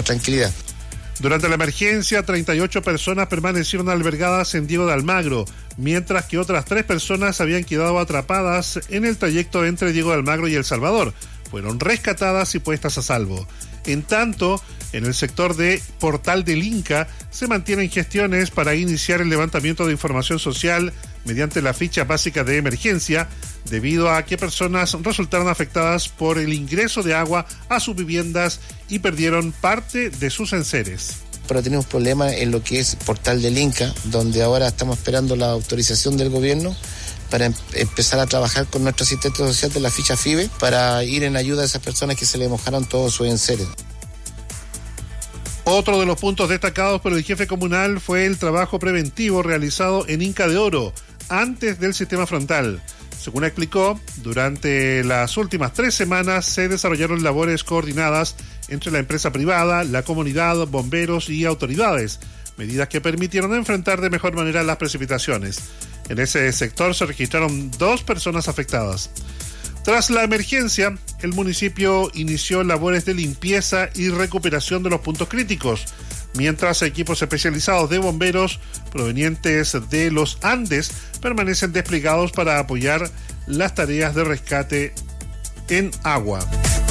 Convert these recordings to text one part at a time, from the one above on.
tranquilidad. Durante la emergencia, 38 personas permanecieron albergadas en Diego de Almagro, mientras que otras 3 personas habían quedado atrapadas en el trayecto entre Diego de Almagro y El Salvador. Fueron rescatadas y puestas a salvo. En tanto, en el sector de Portal del Inca se mantienen gestiones para iniciar el levantamiento de información social mediante la ficha básica de emergencia, debido a que personas resultaron afectadas por el ingreso de agua a sus viviendas y perdieron parte de sus enseres. Pero tenemos problemas en lo que es Portal del Inca, donde ahora estamos esperando la autorización del gobierno para empezar a trabajar con nuestro asistente social de la ficha FIBE para ir en ayuda a esas personas que se le mojaron todos sus enseres. Otro de los puntos destacados por el jefe comunal fue el trabajo preventivo realizado en Inca de Oro antes del sistema frontal. Según explicó, durante las últimas 3 semanas se desarrollaron labores coordinadas entre la empresa privada, la comunidad, bomberos y autoridades, medidas que permitieron enfrentar de mejor manera las precipitaciones. En ese sector se registraron 2 personas afectadas. Tras la emergencia, el municipio inició labores de limpieza y recuperación de los puntos críticos, mientras equipos especializados de bomberos provenientes de los Andes permanecen desplegados para apoyar las tareas de rescate en agua.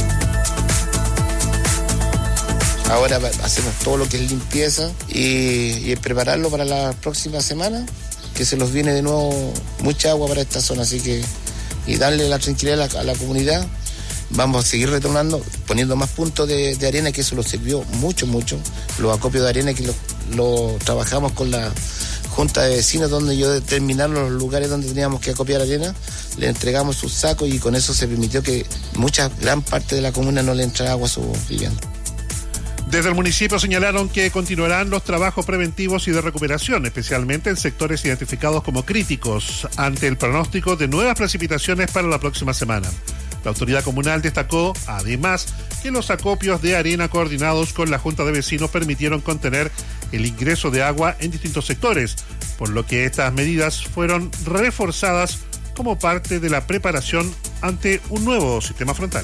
Ahora hacemos todo lo que es limpieza y prepararlo para la próxima semana, que se nos viene de nuevo mucha agua para esta zona, así que y darle la tranquilidad a la comunidad. Vamos a seguir retornando, poniendo más puntos de arena, que eso nos sirvió mucho. Los acopios de arena que lo trabajamos con la junta de vecinos, donde yo determinaron los lugares donde teníamos que acopiar arena, le entregamos sus sacos y con eso se permitió que gran parte de la comuna no le entrara agua a su vivienda. Desde el municipio señalaron que continuarán los trabajos preventivos y de recuperación, especialmente en sectores identificados como críticos, ante el pronóstico de nuevas precipitaciones para la próxima semana. La autoridad comunal destacó, además, que los acopios de arena coordinados con la Junta de Vecinos permitieron contener el ingreso de agua en distintos sectores, por lo que estas medidas fueron reforzadas como parte de la preparación ante un nuevo sistema frontal.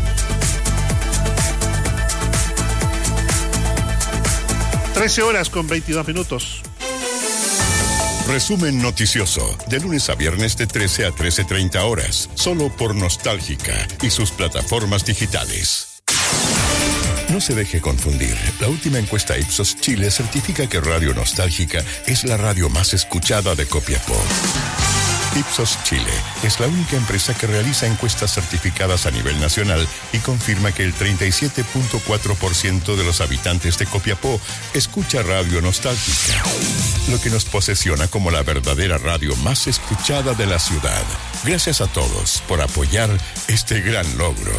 13:22. Resumen noticioso, de lunes a viernes de 13 a 13:30 horas, solo por Nostálgica y sus plataformas digitales. No se deje confundir. La última encuesta Ipsos Chile certifica que Radio Nostálgica es la radio más escuchada de Copiapó. Ipsos Chile es la única empresa que realiza encuestas certificadas a nivel nacional y confirma que el 37.4% de los habitantes de Copiapó escucha Radio Nostálgica, lo que nos posesiona como la verdadera radio más escuchada de la ciudad. Gracias a todos por apoyar este gran logro.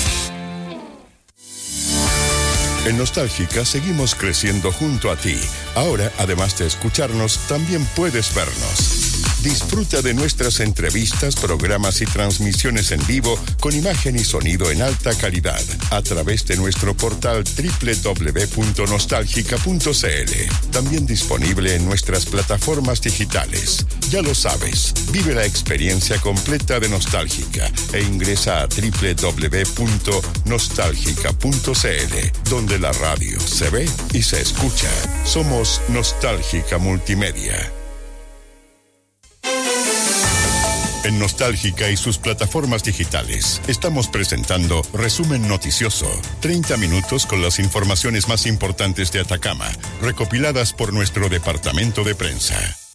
En Nostálgica seguimos creciendo junto a ti. Ahora, además de escucharnos, también puedes vernos. Disfruta de nuestras entrevistas, programas y transmisiones en vivo con imagen y sonido en alta calidad a través de nuestro portal www.nostalgica.cl. También disponible en nuestras plataformas digitales. Ya lo sabes, vive la experiencia completa de Nostálgica e ingresa a www.nostalgica.cl, donde la radio se ve y se escucha. Somos Nostálgica Multimedia. En Nostálgica y sus plataformas digitales, estamos presentando Resumen Noticioso. 30 minutos con las informaciones más importantes de Atacama, recopiladas por nuestro departamento de prensa.